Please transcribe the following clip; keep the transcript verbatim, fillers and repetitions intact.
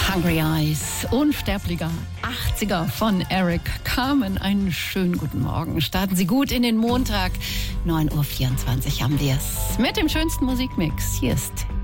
Hungry Eyes, unsterblicher achtziger von Eric Carmen. Einen schönen guten Morgen. Starten Sie gut in den Montag. neun Uhr vierundzwanzig haben wir es mit dem schönsten Musikmix. Hier ist